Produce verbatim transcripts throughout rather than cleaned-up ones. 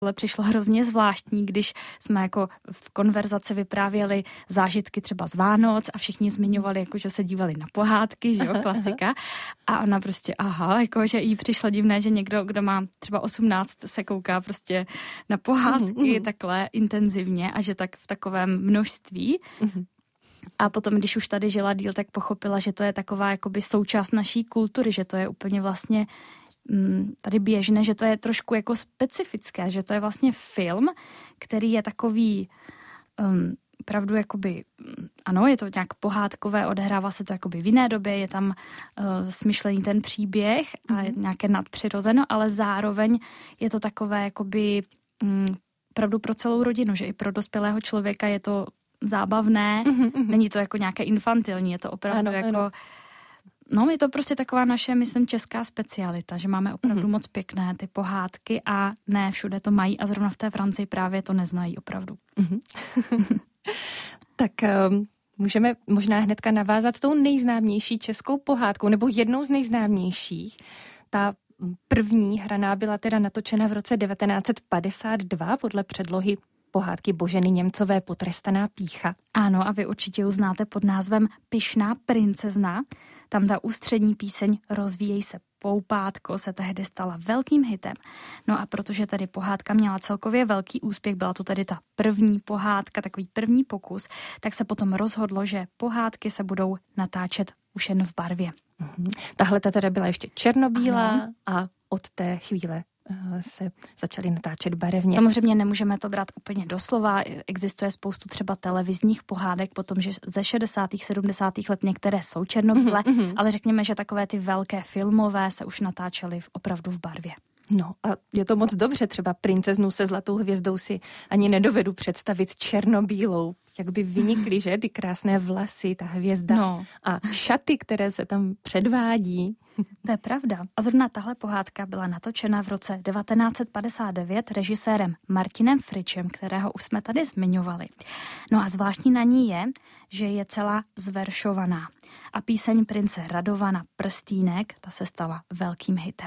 Ale přišlo hrozně zvláštní, když jsme jako v konverzaci vyprávěli zážitky třeba z Vánoc a všichni zmiňovali, jako že se dívali na pohádky, že jo, klasika. A ona prostě, aha, jako že jí přišlo divné, že někdo, kdo má třeba osmnáct, se kouká prostě na pohádky mm, takhle intenzivně a že tak v takovém množství. Mm. A potom, když už tady žila díl, tak pochopila, že to je taková jakoby součást naší kultury, že to je úplně vlastně tady běžné, že to je trošku jako specifické, že to je vlastně film, který je takový um, opravdu jakoby, ano, je to nějak pohádkové, odehrává se to jakoby v jiné době, je tam uh, smyšlený ten příběh a mm. nějaké nadpřirozeno, ale zároveň je to takové jakoby um, opravdu pro celou rodinu, že i pro dospělého člověka je to zábavné, mm-hmm. není to jako nějaké infantilní, je to opravdu ano, jako ano. No, je to prostě taková naše, myslím, česká specialita, že máme opravdu mm-hmm. moc pěkné ty pohádky a ne všude to mají a zrovna v té Francii právě to neznají opravdu. Mm-hmm. Tak um, můžeme možná hnedka navázat tou nejznámější českou pohádkou, nebo jednou z nejznámějších. Ta první hraná byla teda natočena v roce devatenáct padesát dva podle předlohy pohádky Boženy Němcové Potrestaná pýcha. Ano, a vy určitě ji znáte pod názvem Pyšná princezna. Tam ta ústřední píseň Rozvíjej se poupátko se tehdy stala velkým hitem. No a protože tady pohádka měla celkově velký úspěch, byla to tedy ta první pohádka, takový první pokus, tak se potom rozhodlo, že pohádky se budou natáčet už jen v barvě. Mm-hmm. Tahle ta teda byla ještě černobílá ano. A od té chvíle se začaly natáčet barevně. Samozřejmě nemůžeme to brát úplně doslova. Existuje spoustu třeba televizních pohádek, potom, že ze šedesátých, sedmdesátých let některé jsou černobílé, mm-hmm. ale řekněme, že takové ty velké filmové se už natáčely opravdu v barvě. No a je to moc dobře, třeba princeznu se zlatou hvězdou si ani nedovedu představit černobílou. Jak by vynikly, že, ty krásné vlasy, ta hvězda no. a šaty, které se tam předvádí. To je pravda. A zrovna tahle pohádka byla natočena v roce devatenáct padesát devět režisérem Martinem Fričem, kterého už jsme tady zmiňovali. No a zvláštní na ní je, že je celá zveršovaná. A píseň prince Radovana Prstínek, ta se stala velkým hitem.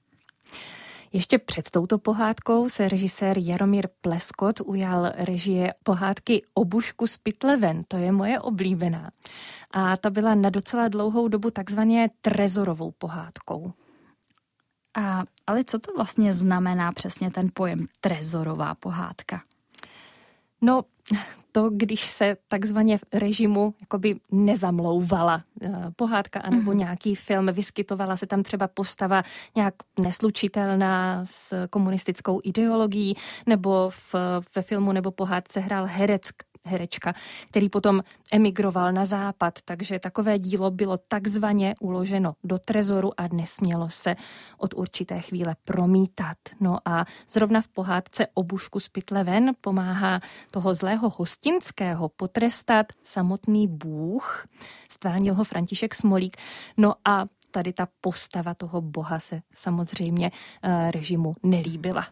Ještě před touto pohádkou se režisér Jaromír Pleskot ujal režie pohádky Obušku z pytle ven, to je moje oblíbená. A ta byla na docela dlouhou dobu takzvaně trezorovou pohádkou. A, ale co to vlastně znamená přesně ten pojem trezorová pohádka? No, to, když se takzvaně v režimu jakoby nezamlouvala pohádka anebo mm. nějaký film, vyskytovala se tam třeba postava nějak neslučitelná s komunistickou ideologií, nebo v, ve filmu nebo pohádce hrál herec, herečka, který potom emigroval na západ, takže takové dílo bylo takzvaně uloženo do trezoru a nesmělo se od určité chvíle promítat. No a zrovna v pohádce Obušku z pytle ven pomáhá toho zlého hostinského potrestat samotný Bůh, stvárnil ho František Smolík. No a tady ta postava toho boha se samozřejmě uh, režimu nelíbila.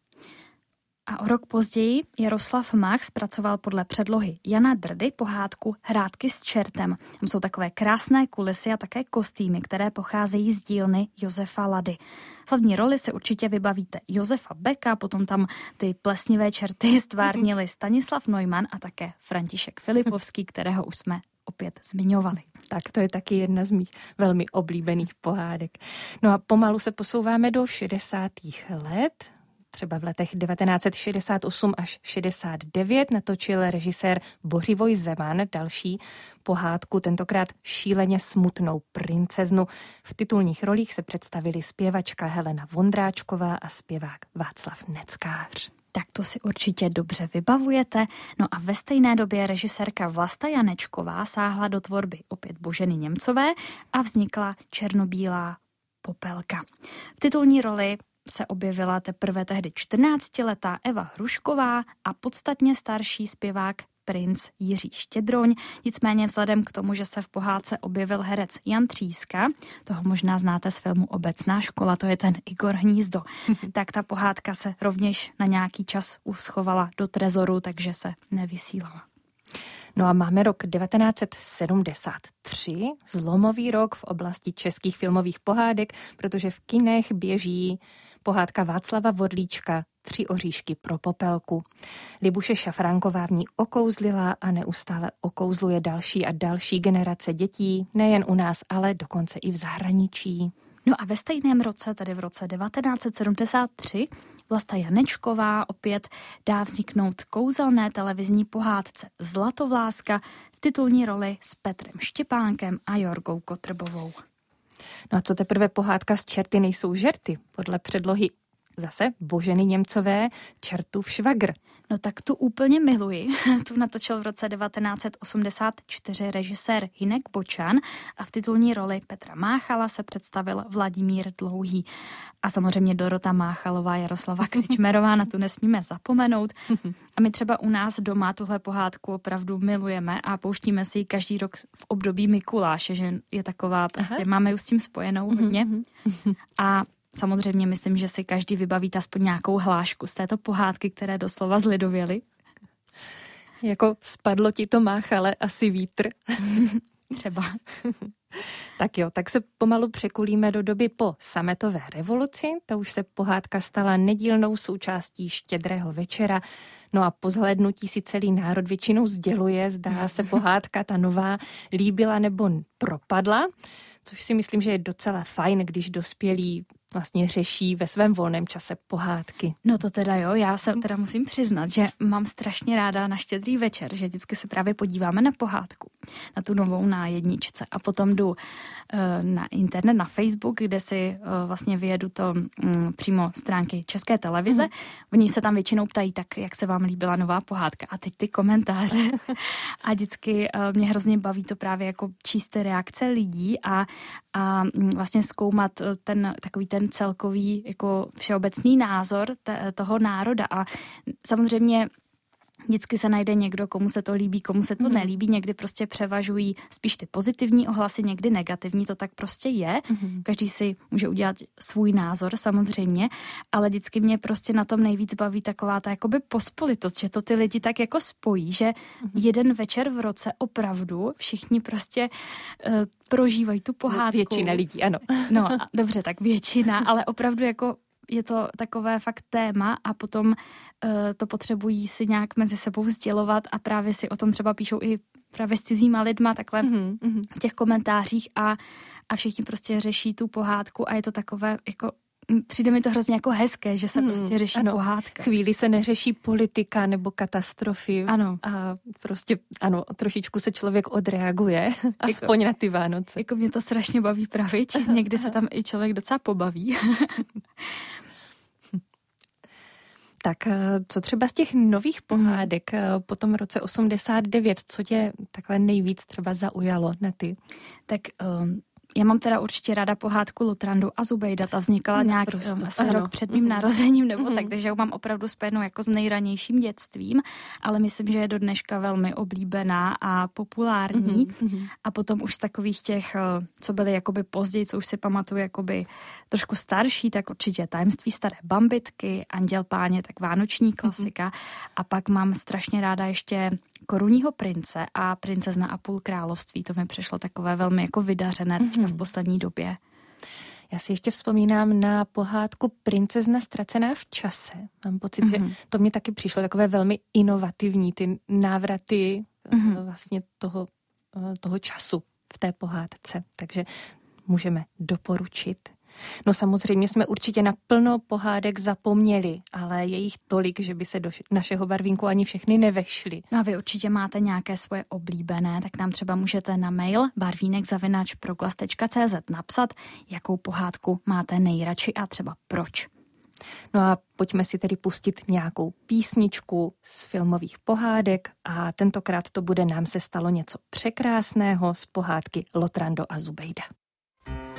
A o rok později Jaroslav Mach zpracoval podle předlohy Jana Drdy pohádku Hrátky s čertem. Tam jsou takové krásné kulisy a také kostýmy, které pocházejí z dílny Josefa Lady. V hlavní roli se určitě vybavíte Josefa Beka, potom tam ty plesnivé čerty stvárnili Stanislav Neumann a také František Filipovský, kterého už jsme opět zmiňovali. Tak to je taky jedna z mých velmi oblíbených pohádek. No a pomalu se posouváme do šedesátých let. Třeba v letech devatenáct šedesát osm až šedesát devět natočil režisér Bořivoj Zeman další pohádku, tentokrát Šíleně smutnou princeznu. V titulních rolích se představili zpěvačka Helena Vondráčková a zpěvák Václav Neckář. Tak to si určitě dobře vybavujete. No a ve stejné době režisérka Vlasta Janečková sáhla do tvorby opět Boženy Němcové a vznikla černobílá Popelka. V titulní roli se objevila teprve tehdy čtrnáctiletá Eva Hrušková a podstatně starší zpěvák princ Jiří Štědroň. Nicméně vzhledem k tomu, že se v pohádce objevil herec Jan Tříska, toho možná znáte z filmu Obecná škola, to je ten Igor Hnízdo, tak ta pohádka se rovněž na nějaký čas uschovala do trezoru, takže se nevysílala. No a máme rok devatenáct sedmdesát tři, zlomový rok v oblasti českých filmových pohádek, protože v kinech běží pohádka Václava Vodlíčka Tři oříšky pro Popelku. Libuše Šafránková v ní okouzlila a neustále okouzluje další a další generace dětí, nejen u nás, ale dokonce i v zahraničí. No a ve stejném roce, tedy v roce devatenáct set sedmdesát tři, Vlasta Janečková opět dá vzniknout kouzelné televizní pohádce Zlatovláska v titulní roli s Petrem Štěpánkem a Jorgou Kotrbovou. No a co teprve pohádka Z čerty nejsou žerty, podle předlohy zase Boženy Němcové Čertův švagr. No tak tu úplně miluji. Tu natočil v roce devatenáct set osmdesát čtyři režisér Hynek Bočan a v titulní roli Petra Máchala se představil Vladimír Dlouhý. A samozřejmě Dorota Máchalová, Jaroslava Krečmerová, na tu nesmíme zapomenout. A my třeba u nás doma tuhle pohádku opravdu milujeme a pouštíme si ji každý rok v období Mikuláše, že je taková, prostě Aha. máme ji s tím spojenou hodně. A samozřejmě myslím, že si každý vybaví aspoň nějakou hlášku z této pohádky, které doslova zlidověly. Jako spadlo ti to, Máchale, asi vítr. Třeba. Tak jo, tak se pomalu překulíme do doby po sametové revoluci. To už se pohádka stala nedílnou součástí Štědrého večera. No a po zhlédnutí si celý národ většinou sděluje, zdá se pohádka ta nová líbila nebo propadla. Což si myslím, že je docela fajn, když dospělí vlastně řeší ve svém volném čase pohádky. No to teda jo, já se teda musím přiznat, že mám strašně ráda na Štědrý večer, že vždycky se právě podíváme na pohádku, na tu novou na jedničce a potom jdu uh, na internet, na Facebook, kde si uh, vlastně vyjedu to um, přímo stránky České televize. Mm. Oni se tam většinou ptají, tak jak se vám líbila nová pohádka a teď ty komentáře. A vždycky uh, mě hrozně baví to právě jako číst ty reakce lidí a, a vlastně zkoumat ten takový ten celkový jako všeobecný názor te, toho národa a samozřejmě vždycky se najde někdo, komu se to líbí, komu se to mm. nelíbí, někdy prostě převažují spíš ty pozitivní ohlasy, někdy negativní, to tak prostě je. Mm. Každý si může udělat svůj názor samozřejmě, ale vždycky mě prostě na tom nejvíc baví taková ta jakoby pospolitost, že to ty lidi tak jako spojí, že mm. jeden večer v roce opravdu všichni prostě uh, prožívají tu pohádku. Většina lidí, ano. No, dobře, tak většina, ale opravdu jako je to takové fakt téma a potom uh, to potřebují si nějak mezi sebou sdělovat a právě si o tom třeba píšou i právě s cizíma lidma takhle mm-hmm. v těch komentářích a, a všichni prostě řeší tu pohádku a je to takové jako přijde mi to hrozně jako hezké, že se hmm, prostě řeší ano. pohádka. Chvíli se neřeší politika nebo katastrofy. Ano. A prostě, ano, trošičku se člověk odreaguje, aspoň jako, na ty Vánoce. Jako mě to strašně baví právě číst, někdy se tam i člověk docela pobaví. Tak co třeba z těch nových pohádek hmm. po tom roce osmdesát devět, co tě takhle nejvíc třeba zaujalo na ty? Tak um, já mám teda určitě ráda pohádku Lotrandu a Zubejda, ta vznikala no, nějak um, asi ano. rok před mým mm-hmm. narozením, nebo mm-hmm. tak, takže ho mám opravdu spojenou jako s nejranějším dětstvím, ale myslím, že je do dneška velmi oblíbená a populární. Mm-hmm. A potom už z takových těch, co byly jakoby později, co už si pamatuju jakoby trošku starší, tak určitě Tajemství staré bambitky, Anděl páně, tak vánoční klasika. Mm-hmm. A pak mám strašně ráda ještě Korunního prince a Princezna a půl království. To mi přišlo takové velmi jako vydařené mm-hmm. v poslední době. Já si ještě vzpomínám na pohádku Princezna ztracená v čase. Mám pocit, mm-hmm. že to mě taky přišlo takové velmi inovativní, ty návraty mm-hmm. vlastně toho, toho času v té pohádce. Takže můžeme doporučit. No samozřejmě jsme určitě na plno pohádek zapomněli, ale je jich tolik, že by se do našeho barvínku ani všechny nevešly. No a vy určitě máte nějaké svoje oblíbené, tak nám třeba můžete na mail barvínek zavináč proglas tečka cé zet napsat, jakou pohádku máte nejradši a třeba proč. No a pojďme si tedy pustit nějakou písničku z filmových pohádek a tentokrát to bude Nám se stalo něco překrásného z pohádky Lotrando a Zubejda.